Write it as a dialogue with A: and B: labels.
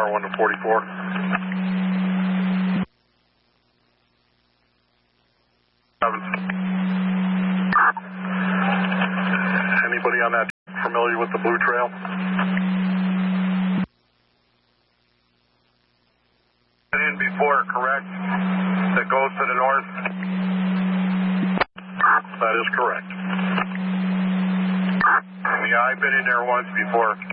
A: car 1 to 44. Anybody on that familiar with the Blue Trail? In before, correct? That goes to the north? That is correct. Yeah, I've been in there once before.